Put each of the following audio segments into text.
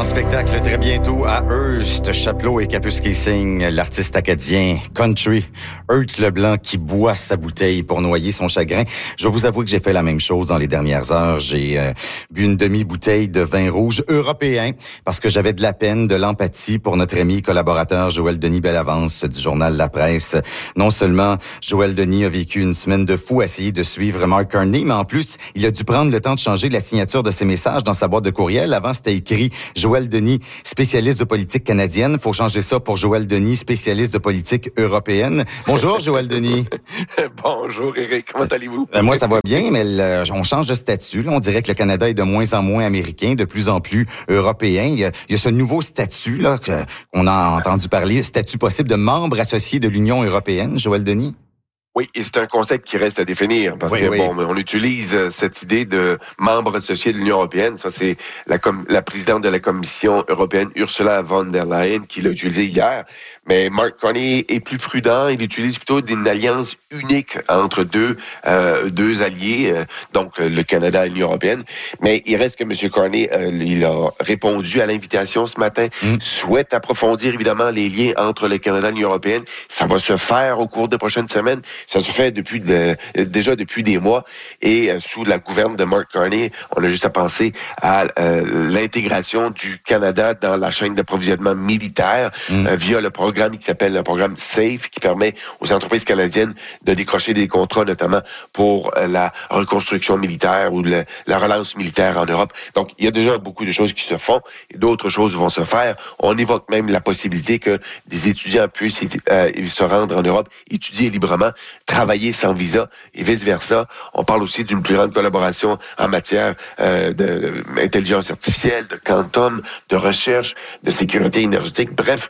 spectacle très bientôt à Hearst, Chapelot et Kapuskasing, l'artiste acadien country Hearst Leblanc qui boit sa bouteille pour noyer son chagrin. Je vais vous avouer que j'ai fait la même chose dans les dernières heures. J'ai bu une demi-bouteille de vin rouge européen parce que j'avais de la peine, de l'empathie pour notre ami collaborateur Joël Denis Bellavance du journal La Presse. Non seulement Joël Denis a vécu une semaine de fou à essayer de suivre Mark Carney, mais en plus, il a dû prendre le temps de changer la signature de ses messages dans sa boîte de courriel. Avant, c'était écrit Joël Denis, spécialiste de politique canadienne. Faut changer ça pour Joël Denis, spécialiste de politique européenne. Bonjour, Joël Denis. Bonjour, Éric. Comment allez-vous? Moi, ça va bien, mais on change de statut. Là. On dirait que le Canada est de moins en moins américain, de plus en plus européen. Il y a ce nouveau statut là qu'on a entendu parler, statut possible de membre associé de l'Union européenne, Joël Denis. Oui, et c'est un concept qui reste à définir parce bon, on utilise cette idée de membre associé de l'Union européenne. Ça, c'est la présidente de la Commission européenne, Ursula von der Leyen, qui l'a utilisé hier. Mais Mark Carney est plus prudent. Il utilise plutôt une alliance unique entre deux alliés, donc le Canada et l'Union européenne. Mais il reste que M. Carney, il a répondu à l'invitation ce matin, souhaite approfondir évidemment les liens entre le Canada et l'Union européenne. Ça va se faire au cours des prochaines semaines. Ça se fait déjà depuis des mois. Et sous la gouverne de Mark Carney, on a juste à penser à l'intégration du Canada dans la chaîne d'approvisionnement militaire via le programme qui s'appelle le programme SAFE, qui permet aux entreprises canadiennes de décrocher des contrats, notamment pour la reconstruction militaire ou la relance militaire en Europe. Donc, il y a déjà beaucoup de choses qui se font et d'autres choses vont se faire. On évoque même la possibilité que des étudiants puissent se rendre en Europe, étudier librement, travailler sans visa et vice-versa. On parle aussi d'une plus grande collaboration en matière d'intelligence artificielle, de quantum, de recherche, de sécurité énergétique. Bref,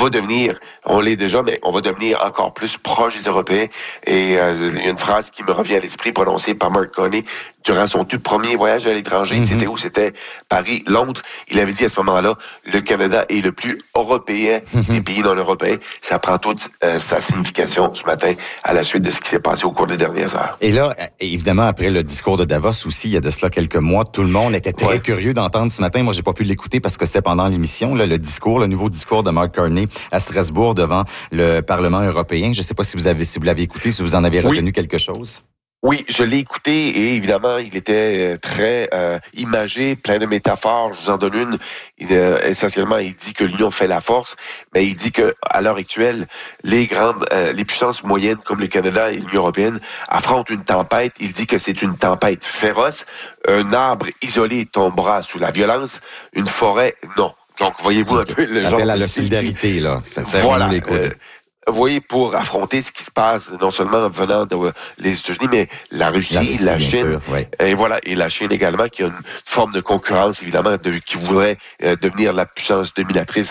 on l'est déjà, mais on va devenir encore plus proche des Européens. Et il y a une phrase qui me revient à l'esprit prononcée par Mark Carney durant son tout premier voyage à l'étranger. C'était où? C'était Paris, Londres. Il avait dit à ce moment-là, le Canada est le plus européen des pays non européens. Ça prend toute sa signification ce matin à la suite de ce qui s'est passé au cours des dernières heures. Et là, évidemment, après le discours de Davos aussi, il y a de cela quelques mois, tout le monde était très curieux d'entendre ce matin. Moi, j'ai pas pu l'écouter parce que c'était pendant l'émission, là, le nouveau discours de Mark Carney à Strasbourg devant le Parlement européen. Je sais pas si vous l'avez écouté, si vous en avez retenu quelque chose. Oui, je l'ai écouté et évidemment, il était très imagé, plein de métaphores. Je vous en donne une. Essentiellement, il dit que l'union fait la force, mais il dit que à l'heure actuelle, les puissances moyennes comme le Canada et l'Union européenne affrontent une tempête. Il dit que c'est une tempête féroce. Un arbre isolé tombera sous la violence, une forêt, non. Donc, voyez-vous un peu le genre... L'appel à la solidarité, là. Ça sert voilà, à nous les coudes. Vous voyez, pour affronter ce qui se passe, non seulement venant des États-Unis, mais la Russie, la Chine, et voilà, et la Chine également, qui a une forme de concurrence, évidemment, qui voudrait devenir la puissance dominatrice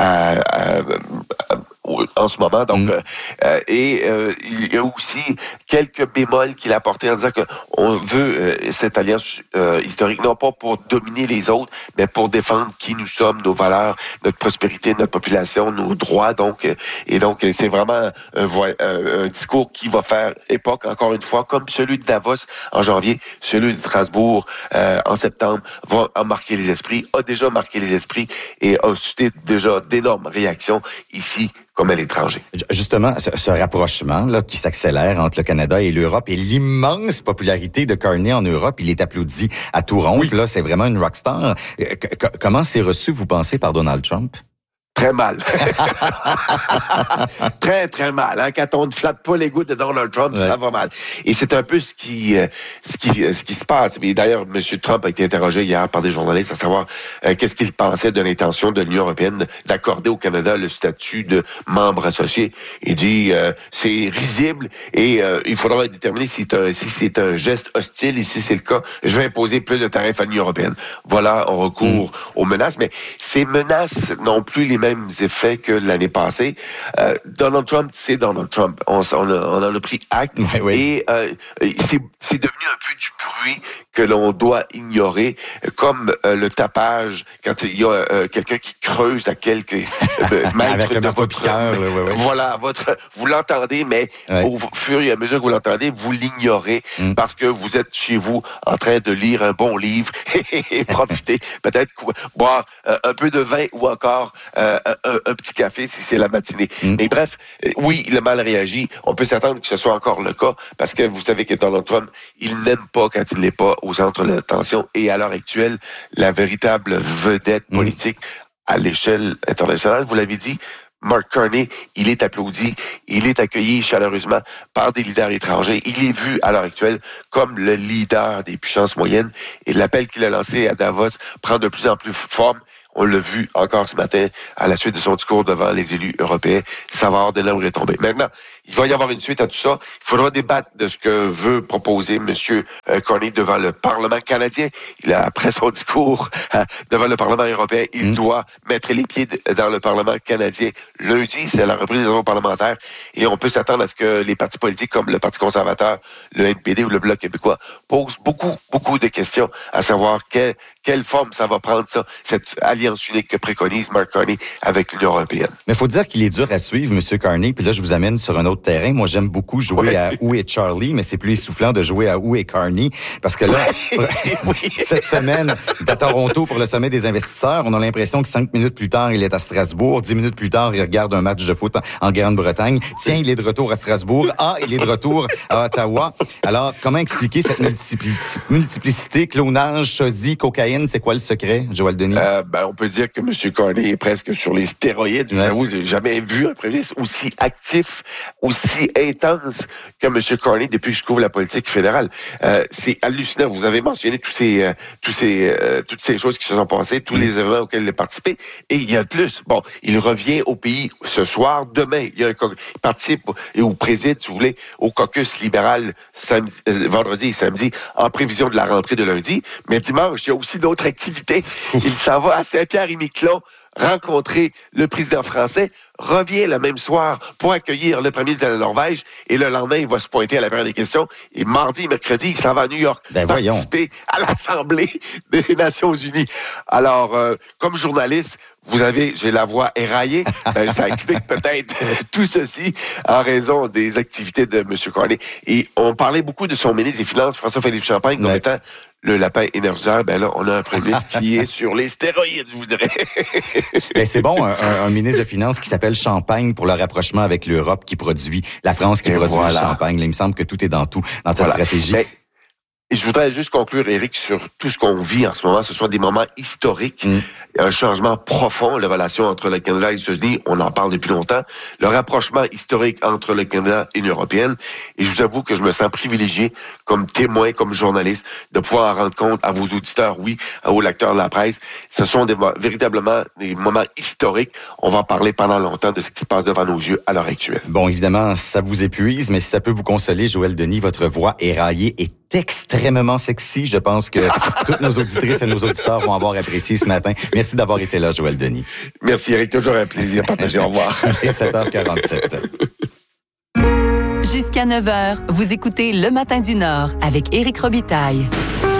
en ce moment. Donc, il y a aussi quelques bémols qu'il a apportés en disant qu'on veut cette alliance historique, non pas pour dominer les autres, mais pour défendre qui nous sommes, nos valeurs, notre prospérité, notre population, nos droits. Donc, c'est vraiment un discours qui va faire époque, encore une fois, comme celui de Davos en janvier, celui de Strasbourg en septembre, a déjà marqué les esprits et a suscité déjà d'énormes réactions ici comme à l'étranger. Justement, ce rapprochement là qui s'accélère entre le Canada et l'Europe et l'immense popularité de Carney en Europe, il est applaudi à tout rompre. Là, c'est vraiment une rockstar. Comment c'est reçu, vous pensez, par Donald Trump? Très mal. Très, très mal. Hein? Quand on ne flatte pas les goûts de Donald Trump, ça va mal. Et c'est un peu ce qui se passe. Et d'ailleurs, M. Trump a été interrogé hier par des journalistes à savoir qu'est-ce qu'il pensait de l'intention de l'Union européenne d'accorder au Canada le statut de membre associé. Il dit c'est risible et il faudra déterminer si c'est un geste hostile et si c'est le cas, je vais imposer plus de tarifs à l'Union européenne. Voilà, on recourt aux menaces. Mais ces menaces n'ont plus les mêmes effets que l'année passée. Donald Trump, c'est Donald Trump. On en a pris acte et c'est devenu un peu du bruit que l'on doit ignorer, comme le tapage quand il y a quelqu'un qui creuse à quelques avec le marteau-piqueur. Voilà, vous l'entendez, mais au fur et à mesure que vous l'entendez, vous l'ignorez parce que vous êtes chez vous en train de lire un bon livre et profiter, peut-être boire un peu de vin ou encore un petit café si c'est la matinée. Mais bref, oui, il a mal réagi. On peut s'attendre que ce soit encore le cas parce que vous savez que Donald Trump, il n'aime pas quand il n'est pas au centre de l'attention et à l'heure actuelle, la véritable vedette politique à l'échelle internationale, vous l'avez dit, Mark Carney, il est applaudi, il est accueilli chaleureusement par des leaders étrangers. Il est vu à l'heure actuelle comme le leader des puissances moyennes et l'appel qu'il a lancé à Davos prend de plus en plus forme. On l'a vu encore ce matin à la suite de son discours devant les élus européens. Ça va avoir de l'énorme retombée. Maintenant, il va y avoir une suite à tout ça. Il faudra débattre de ce que veut proposer M. Carney devant le Parlement canadien. Après son discours devant le Parlement européen, il doit mettre les pieds dans le Parlement canadien lundi. C'est la reprise des travaux parlementaires. Et on peut s'attendre à ce que les partis politiques comme le Parti conservateur, le NPD ou le Bloc québécois posent beaucoup de questions à savoir quelle forme ça va prendre, ça, cette alliance unique que préconise Mark Carney avec l'Union européenne. Mais il faut dire qu'il est dur à suivre, M. Carney. Puis là, je vous amène sur un autre terrain. Moi, j'aime beaucoup jouer à Où est Charlie, mais c'est plus essoufflant de jouer à Où est Carney. Parce que là, cette semaine, à Toronto pour le sommet des investisseurs, on a l'impression que 5 minutes plus tard, il est à Strasbourg. 10 minutes plus tard, il regarde un match de foot en Grande-Bretagne. Tiens, il est de retour à Strasbourg. Il est de retour à Ottawa. Alors, comment expliquer cette multiplicité, clonage, sosie, cocaïne? C'est quoi le secret, Joël Denis? On peut dire que M. Carney est presque sur les stéroïdes. J'avoue, j'ai jamais vu un premier ministre aussi actif, aussi intense que M. Carney depuis que je couvre la politique fédérale. C'est hallucinant. Vous avez mentionné toutes ces choses qui se sont passées, tous les événements auxquels il a participé. Et il y a plus. Bon, il revient au pays ce soir. Demain, il participe ou préside, si vous voulez, au caucus libéral vendredi et samedi en prévision de la rentrée de lundi. Mais dimanche, il y a aussi d'autres activités. Il s'en va à Saint-Pierre-et-Miquelon rencontrer le président français, revient le même soir pour accueillir le premier ministre de la Norvège et le lendemain, il va se pointer à la période des questions et mardi et mercredi, il s'en va à New York participer à l'Assemblée des Nations Unies. Alors, comme journaliste, j'ai la voix éraillée. Ça explique peut-être tout ceci en raison des activités de M. Carney. Et on parlait beaucoup de son ministre des Finances, François-Philippe Champagne, comme étant le lapin énergiseur. Ben là, on a un premier ministre qui est sur les stéroïdes, je vous dirais. Mais c'est bon, un ministre de Finances qui s'appelle Champagne pour le rapprochement avec l'Europe qui produit, la France qui produit le champagne. Là, il me semble que tout est dans sa stratégie. Et je voudrais juste conclure, Éric, sur tout ce qu'on vit en ce moment. Ce sont des moments historiques, un changement profond, les relations entre le Canada et les États-Unis, on en parle depuis longtemps, le rapprochement historique entre le Canada et l'Union européenne. Et je vous avoue que je me sens privilégié comme témoin, comme journaliste, de pouvoir en rendre compte à vos auditeurs, aux lecteurs de la presse. Ce sont véritablement des moments historiques. On va en parler pendant longtemps de ce qui se passe devant nos yeux à l'heure actuelle. Bon, évidemment, ça vous épuise, mais si ça peut vous consoler, Joël Denis, votre voix éraillée est extrêmement sexy. Je pense que toutes nos auditrices et nos auditeurs vont avoir apprécié ce matin. Merci d'avoir été là, Joël Denis. Merci, Eric. Toujours un plaisir de partager. Au revoir. Et 7h47. Jusqu'à 9h, vous écoutez Le Matin du Nord avec Éric Robitaille.